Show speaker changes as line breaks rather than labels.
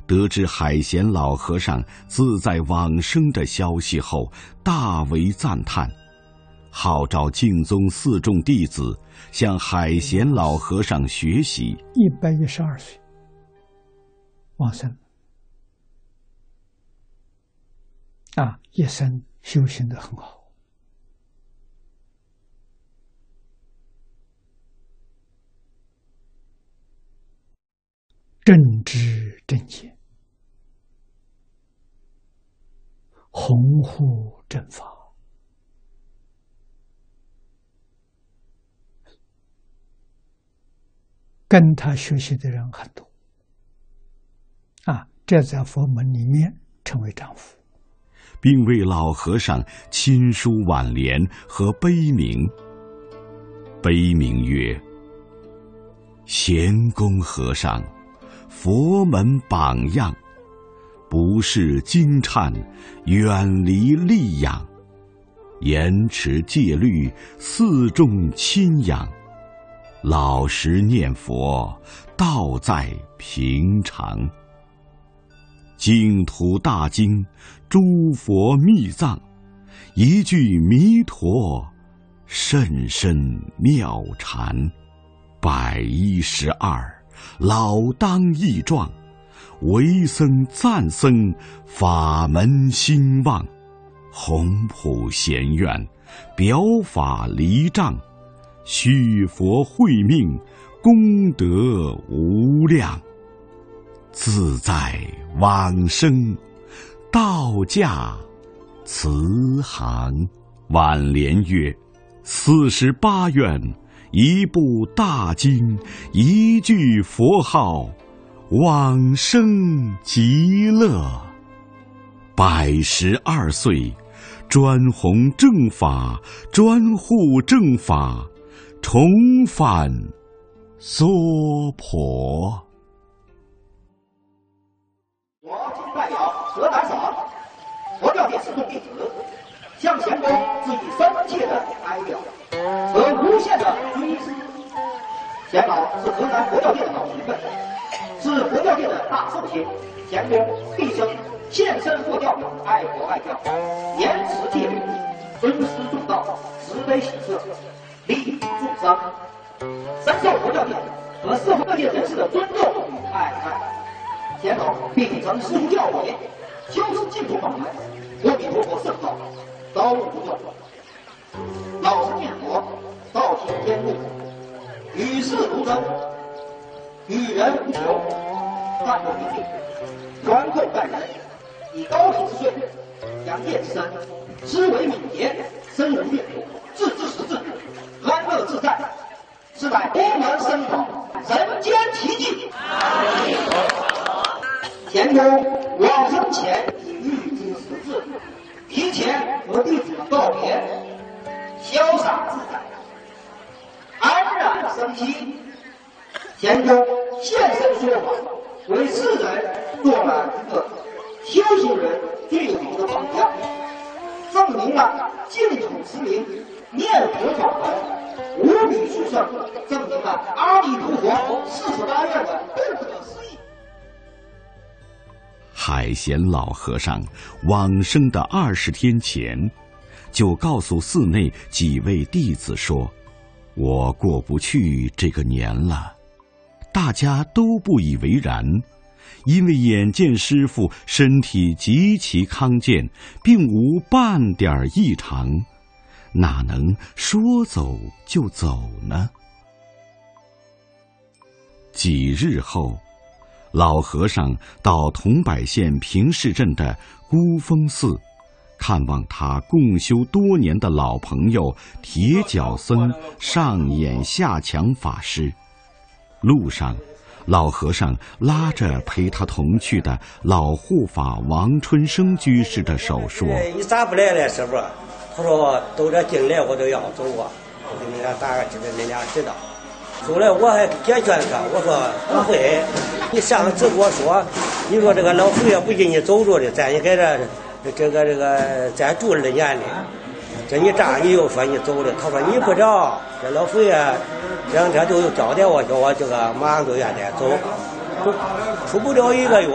得知海贤老和尚自在往生的消息后，大为赞叹，号召净宗4众弟子向海贤老和尚学习。
112岁往生一生修行得很好。正知正见，弘护正法，跟他学习的人很多这在佛门里面称为丈夫，
并为老和尚亲书挽联和碑铭。碑铭曰：贤公和尚，佛门榜样，不是惊颤，远离戾养，严持戒律，4众亲仰，老实念佛，道在平常。净土大经，诸佛密藏，一句弥陀，甚深妙禅。112，老当益壮，为僧赞僧，法门兴旺。宏普贤愿，表法离障，续佛慧命，功德无量。自在往生，道驾慈航。挽联曰：48愿，一部大经，一句佛号，往生极乐。112岁，专弘正法，专护正法，重返娑婆。
我今代表河南省佛教界4众弟子，向贤公致以深切的哀悼和无限的追思。贤老是河南佛教界的老前辈，是佛教界的大圣贤。贤公毕生献身佛教，爱国爱教，严持戒律，尊师重道，慈悲喜舍，利益众生，深受佛教界和社会各界人士的尊重与爱戴。贤老并曾师父教诲，修持净土法门，阿弥陀佛圣道，刀入不动，老实念佛，道行天路，与世如真，与人无求，淡泊平静，宽厚待人，以高品之税，养业之身，思维敏捷，身如玉，自知实质，安乐自在，是乃佛门僧法，人间奇迹。贤公往生前已预知时至，提前和弟子们告别，潇洒自在，安然生息。贤公现身说法，为世人做了一个修行人最好的榜样，证明了净土持名念佛法门无比殊胜，证明了阿弥陀佛48愿的不可思议。
海贤老和尚往生的20天前，就告诉寺内几位弟子说：“我过不去这个年了。”大家都不以为然，因为眼见师父身体极其康健，并无半点异常，哪能说走就走呢？几日后，老和尚到桐柏县平市镇的孤峰寺，看望他共修多年的老朋友铁脚僧上演下强法师。路上，老和尚拉着陪他同去的老护法王春生居士的手说：“
你咋不来了，师傅？”他说：“都这进来我都要走啊，我给你俩打个知道，你俩知道。”后来我还解劝他，我说不会，你上次跟我说，你说这个老佛爷不给你走着的，在你在这个再住2年的，这你这样你又说你走了，他说你不知道，这老佛爷2天都有交代我，叫我这个马上就愿意走，出不了1个月。